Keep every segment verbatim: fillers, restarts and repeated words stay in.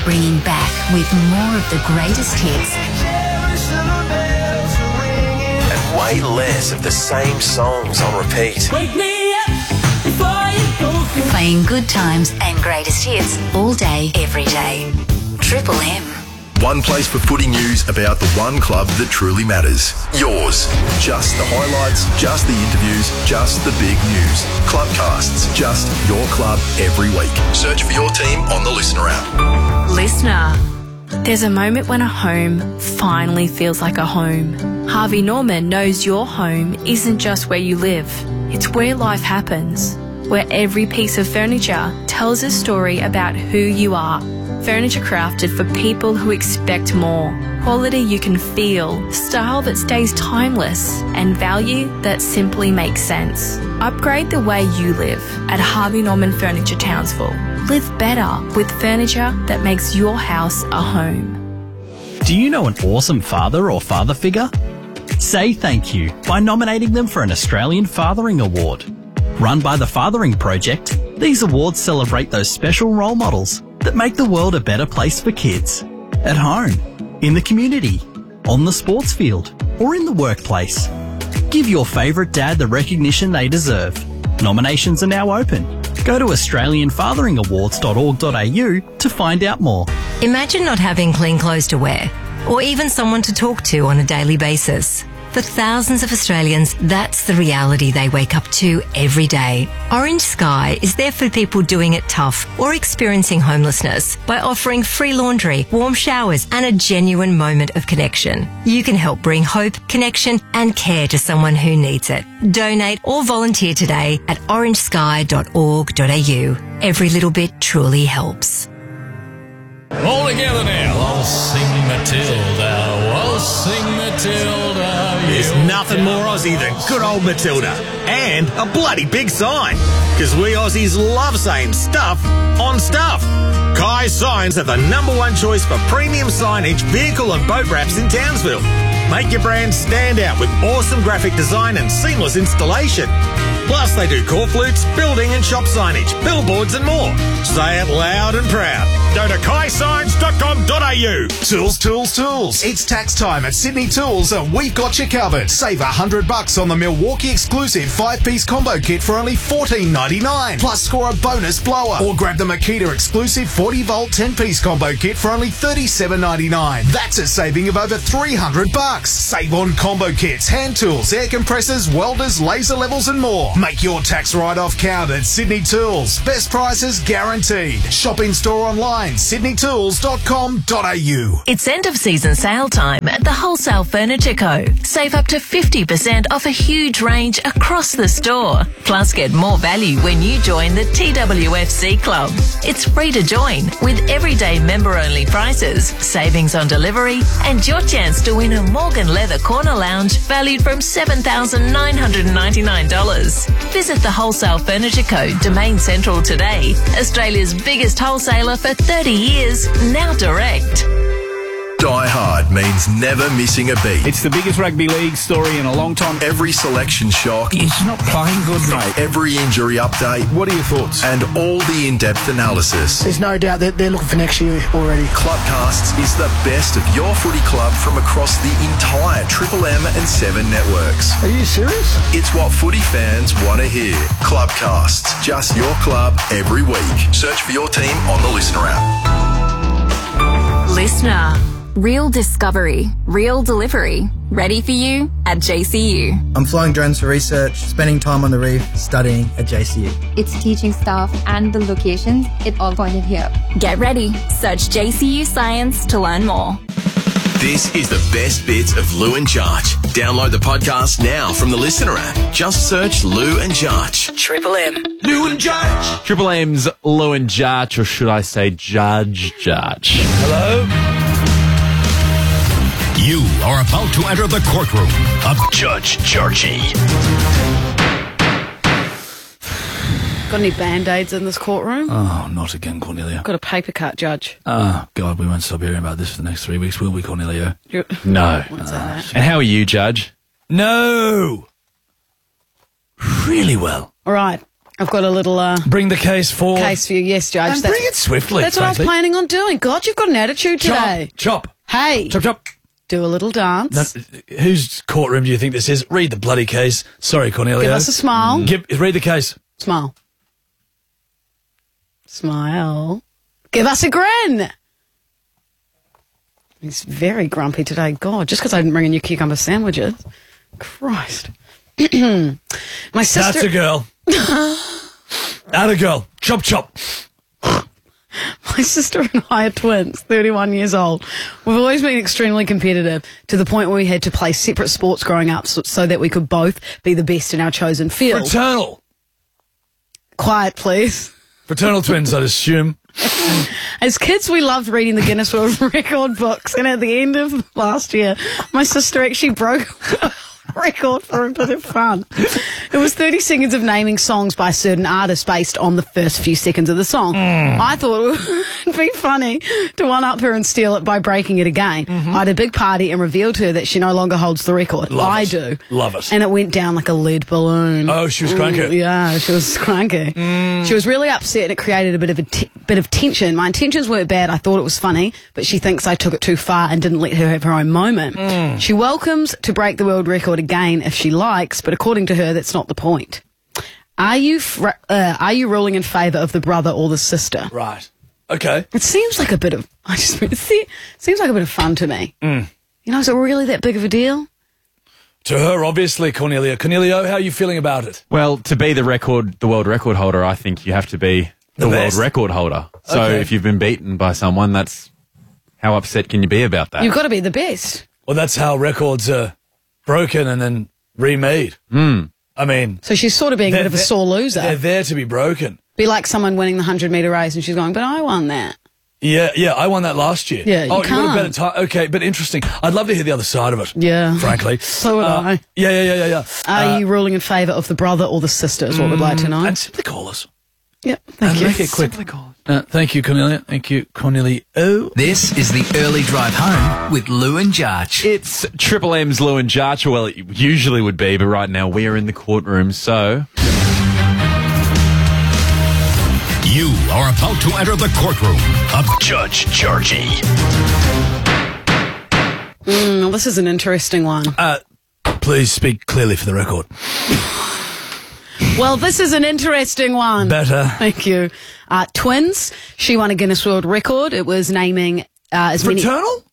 bringing back with more of the greatest hits. And way less of the same songs on repeat. Wake me up before you go. Playing good times and greatest hits all day, every day. Triple M. One place for footy news about the one club that truly matters. Yours. Just the highlights, just the interviews, just the big news. Clubcasts, just your club every week. Search for your team on the Listener app. Listener. There's a moment when a home finally feels like a home. Harvey Norman knows your home isn't just where you live. It's where life happens. Where every piece of furniture tells a story about who you are. Furniture crafted for people who expect more. Quality you can feel, style that stays timeless, and value that simply makes sense. Upgrade the way you live at Harvey Norman Furniture Townsville. Live better with furniture that makes your house a home. Do you know an awesome father or father figure? Say thank you by nominating them for an Australian Fathering Award. Run by the Fathering Project, these awards celebrate those special role models that make the world a better place for kids. At home, in the community, on the sports field, or in the workplace. Give your favourite dad the recognition they deserve. Nominations are now open. Go to australian fathering awards dot org dot a u to find out more. Imagine not having clean clothes to wear, or even someone to talk to on a daily basis. For thousands of Australians, that's the reality they wake up to every day. Orange Sky is there for people doing it tough or experiencing homelessness by offering free laundry, warm showers, and a genuine moment of connection. You can help bring hope, connection, and care to someone who needs it. Donate or volunteer today at orange sky dot org dot a u. Every little bit truly helps. All together now. I'll sing Matilda. I'll sing Matilda. There's nothing more Aussie than good old Matilda. And a bloody big sign. Because we Aussies love saying stuff on stuff. Kai Signs are the number one choice for premium signage, vehicle and boat wraps in Townsville. Make your brand stand out with awesome graphic design and seamless installation. Plus, they do core flutes, building and shop signage, billboards and more. Say it loud and proud. Go to kai signs dot com dot a u. Tools, tools, tools. It's tax time at Sydney Tools and we've got you covered. Save a hundred bucks on the Milwaukee exclusive five-piece combo kit for only fourteen ninety-nine. Plus score a bonus blower. Or grab the Makita exclusive forty volt ten-piece combo kit for only thirty-seven ninety-nine. That's a saving of over three hundred bucks. Save on combo kits, hand tools, air compressors, welders, laser levels and more. Make your tax write-off count at Sydney Tools. Best prices guaranteed. Shop in store online, sydney tools dot com dot a u. It's end of season sale time at the Wholesale Furniture Co. Save up to fifty percent off a huge range across the store. Plus get more value when you join the T W F C Club. It's free to join with everyday member-only prices, savings on delivery and your chance to win a Morgan Leather Corner Lounge valued from seven thousand nine hundred ninety-nine dollars. Visit the Wholesale Furniture Co. Domain Central today. Australia's biggest wholesaler for thirty years, now direct. Die Hard means never missing a beat. It's the biggest rugby league story in a long time. Every selection shock. He's not playing good, mate. Every injury update. What are your thoughts? And all the in-depth analysis. There's no doubt that they're looking for next year already. Clubcasts is the best of your footy club from across the entire Triple M and Seven networks. Are you serious? It's what footy fans want to hear. Clubcasts, just your club every week. Search for your team on the Listener app. Listener. Real discovery, real delivery. Ready for you at J C U. I'm flying drones for research, spending time on the reef, studying at J C U. Its teaching staff and the locations, it all pointed here. Get ready. Search J C U Science to learn more. This is the best bits of Lou and Jarch. Download the podcast now from the Listener app. Just search Lou and Jarch. Triple M. Lou and Jarch. Triple M's Lou and Jarch, or should I say Judge Jarch. Hello? You are about to enter the courtroom of Judge Jarchy. Got any Band-Aids in this courtroom? Oh, not again, Cornelia. Got a paper cut, Judge. Oh, God, we won't stop hearing about this for the next three weeks, will we, Cornelia? You're... No. What's that? And how are you, Judge? No! Really well. All right. I've got a little uh, Bring the case forward. case for you. Yes, Judge. And That's- bring it swiftly, That's what I was frankly. planning on doing. God, you've got an attitude today. Chop, chop. Hey. Chop, chop. Do a little dance. No, whose courtroom do you think this is? Read the bloody case. Sorry, Cornelia. Give us a smile. Give, read the case. Smile. Smile. Give us a grin. He's very grumpy today. God, just because I didn't bring in your cucumber sandwiches. Christ. My sister... That's a girl. Atta girl. Chop, chop. My sister and I are twins, thirty-one years old. We've always been extremely competitive to the point where we had to play separate sports growing up so, so that we could both be the best in our chosen field. Fraternal. Quiet, please. Fraternal twins, I'd assume. As kids, we loved reading the Guinness World Record books, and at the end of last year, my sister actually broke a record for a bit of fun. It was thirty seconds of naming songs by certain artists based on the first few seconds of the song. Mm. I thought it would be funny to one-up her and steal it by breaking it again. Mm-hmm. I had a big party and revealed to her that she no longer holds the record. Love I it. do. Love it. And it went down like a lead balloon. Oh, she was cranky. Mm, yeah, she was cranky. Mm. She was really upset and it created a bit of a t- bit of tension. My intentions weren't bad. I thought it was funny, but she thinks I took it too far and didn't let her have her own moment. Mm. She welcomes to break the world record again if she likes, but according to her, that's not the point. Are you fr- uh, are you ruling in favour of the brother or the sister? Right. Okay. It seems like a bit of I just it se- seems like a bit of fun to me. Mm. You know, is it really that big of a deal? To her, obviously, Cornelia. Cornelio, how are you feeling about it? Well, to be the record, the world record holder, I think you have to be the, The world best. record holder. So Okay. if you've been beaten by someone, that's how upset can you be about that? You've got to be the best. Well, that's how records are broken and then remade. Mm. I mean... So she's sort of being a they're bit of a there- sore loser. They're there to be broken. Be like someone winning the hundred metre race and she's going, but I won that. Yeah, yeah, I won that last year. Yeah, you oh, you got a can't. better time. Okay, but interesting. I'd love to hear the other side of it. Yeah. Frankly. So would Uh, I. Yeah, yeah, yeah, yeah, yeah. Are Uh, you ruling in favour of the brother or the sister is what we'd like to know. And simply call us. Yep, thank and you. make it quick. Uh, thank you, Cornelia. Thank you, Cornelia. Oh. This is the early drive home with Lou and Jarch. It's Triple M's Lou and Jarch. Well, it usually would be, but right now we are in the courtroom, so... You are about to enter the courtroom of Judge Georgie. Mm, well, this is an interesting one. Uh, please speak clearly for the record. Well, this is an interesting one. Better. Thank you. Uh, twins. She won a Guinness World Record. It was naming uh, as many... Fraternal?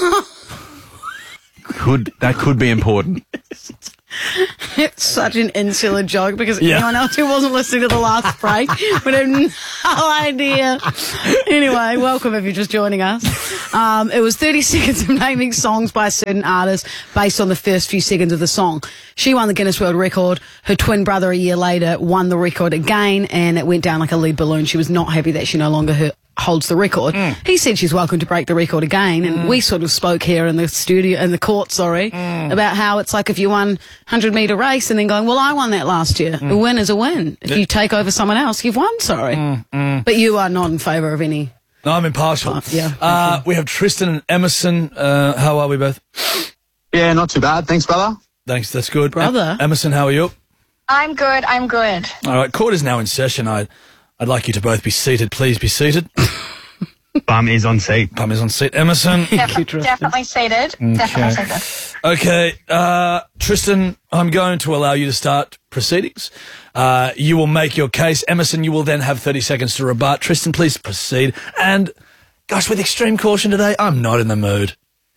Could that could be important. It's such an insular joke because Yeah. anyone else who wasn't listening to the last break would have no idea. Anyway, welcome if you're just joining us. Um, it was thirty seconds of naming songs by certain artists based on the first few seconds of the song. She won the Guinness World Record. Her twin brother a year later won the record again and it went down like a lead balloon. She was not happy that she no longer her, holds the record. Mm. He said she's welcome to break the record again and Mm. we sort of spoke here in the studio, in the court, sorry, Mm. about how it's like if you won hundred metre race and then going, well, I won that last year. Mm. A win is a win. If Yeah. you take over someone else, you've won, sorry. Mm, mm. But you are not in favour of any... No, I'm impartial. Uh, yeah, Uh, we have Tristan and Emerson. Uh, how are we both? Yeah, not too bad. Thanks, brother. Thanks, that's good. Brother. Em- Emerson, how are you? I'm good, I'm good. All right, court is now in session. I, I'd like you to both be seated. Please be seated. Bum is on seat. Bum is on seat. Emerson. Def- definitely seated. Definitely seated. Okay, uh, Tristan, I'm going to allow you to start proceedings. Uh, you will make your case. Emerson, you will then have thirty seconds to rebut. Tristan, please proceed. And, gosh, with extreme caution today, I'm not in the mood.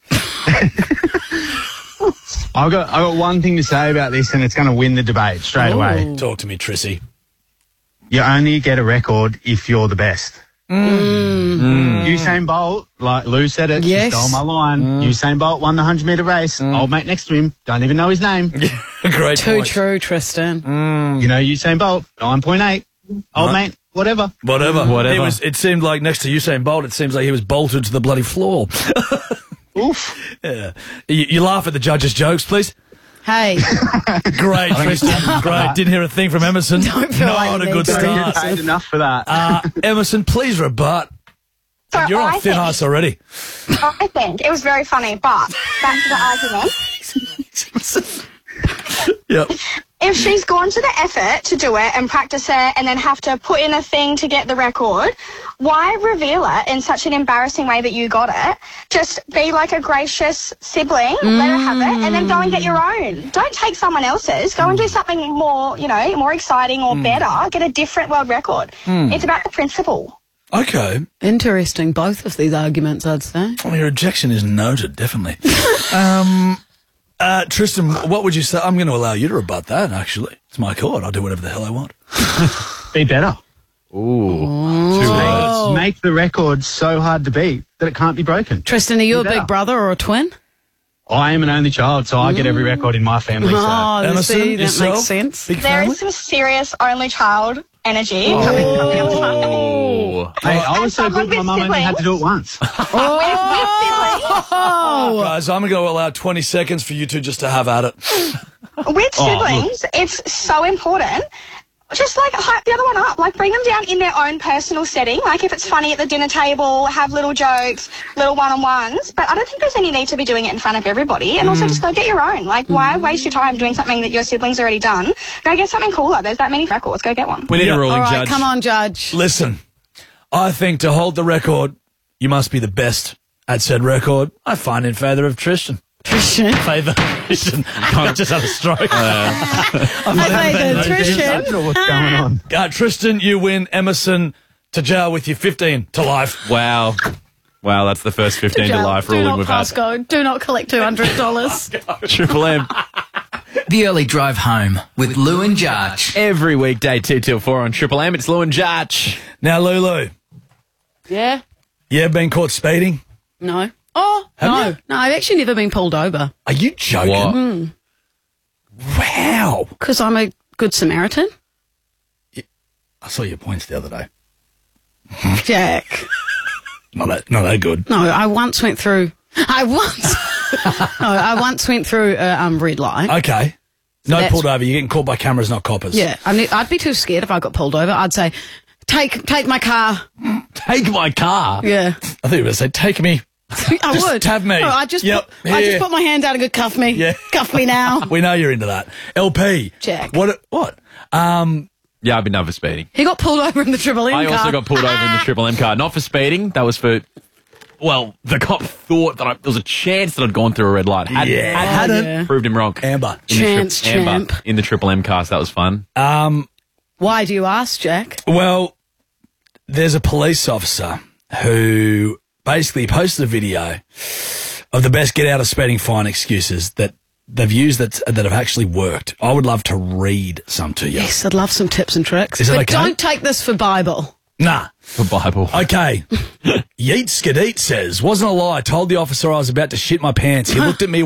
I've got, I've got one thing to say about this, and it's going to win the debate straight away. Talk to me, Trissy. You only get a record if you're the best. Mm. Usain Bolt, like Lou said it, Yes. she stole my line. Usain Bolt won the hundred metre race. Old mate next to him, don't even know his name. Great Too point. true, Tristan. You know Usain Bolt, nine point eight. Old Right. mate, whatever. Whatever. Whatever. It, was, it seemed like next to Usain Bolt, it seems like he was bolted to the bloody floor. Oof. Yeah. You, you laugh at the judge's jokes, please. Hey, Great, Tristan. Great. Didn't hear a thing from Emerson. Don't feel like Not you a good need to. start. Paid enough for that. Uh, Emerson, please rebut. So You're I on thin think, ice already. I think it was very funny, but back to the argument. Yep. if she's gone to the effort to do it and practice it and then have to put in a thing to get the record, why reveal it in such an embarrassing way that you got it? Just be like a gracious sibling, mm. let her have it, and then go and get your own. Don't take someone else's. Go and do something more, you know, more exciting or mm. better. Get a different world record. Mm. It's about the principle. Okay. Interesting, both of these arguments, I'd say. Well, your objection is noted, definitely. um... Uh, Tristan, what would you say? I'm going to allow you to rebut that, actually. It's my court. I'll do whatever the hell I want. Be better. Ooh. Oh. Make, make the record so hard to beat that it can't be broken. Tristan, are you Be a better. big brother or a twin? I am an only child, so I get every record in my family. So. Oh, Emerson, see, that yourself? makes sense. There family? is some serious only child energy oh. coming from your family. Oh. Hey, I was so good my mum only had to do it once. Oh. Oh. Guys, I'm going to allow twenty seconds for you two just to have at it. With siblings, oh, it's so important. Just, like, hype the other one up. Like, bring them down in their own personal setting. Like, if it's funny at the dinner table, have little jokes, little one-on-ones. But I don't think there's any need to be doing it in front of everybody. And mm. also just go get your own. Like, mm. why waste your time doing something that your siblings already done? Go get something cooler. There's that many records. Go get one. We need yeah. a ruling All right, judge. Come on, judge. Listen, I think to hold the record, you must be the best at said record. I find in favour of Tristan. Tristan? Favour Tristan. I just had a stroke. Uh, I favour Tristan. I don't know what's going on. Uh, Tristan, you win. Emerson, to jail with you. fifteen to life. Wow. Wow, that's the first fifteen to, to life Do ruling not we've pass had. go. Do not collect two hundred dollars. Triple M. The early drive home with Lou and Jarch. Every weekday, two till four on Triple M. It's Lou and Jarch. Now, Lulu. Yeah? You ever been caught speeding? No. Oh, Have no. you? No, I've actually never been pulled over. Are you joking? What? Mm. Wow. Because I'm a good Samaritan. I saw your points the other day. Jack. Not that, not that good. No, I once went through... I once... no, I once went through a um, red light. Okay. So no that's- pulled over. You're getting caught by cameras, not coppers. Yeah. I mean, I'd be too scared if I got pulled over. I'd say, take take my car. Take my car? Yeah. I thought you were going to say, take me. I Just would. tab me. No, I just Yep, put, I here. just put my hand out and go, cuff me. Yeah. Cuff me now. We know you're into that. L P. Jack. What? What? Um, Yeah, I've been done for speeding. He got pulled over in the Triple M I car. also got pulled over in the Triple M car. Not for speeding. That was for... Well, the cop thought that I, there was a chance that I'd gone through a red light. Had, Yeah. had, hadn't. Yeah. Proved him wrong. Amber. In the Chance, tri- Amber champ. in the Triple M car, so that was fun. Um, Why do you ask, Jack? well, there's a police officer who basically posted a video of the best get out of speeding fine excuses that they've used that that have actually worked. I would love to read some to you. Yes, I'd love some tips and tricks. Is that but okay? don't take this for Bible. Nah. For Bible. Okay. Yeet Skadeet says, wasn't a lie. I told the officer I was about to shit my pants. He looked at me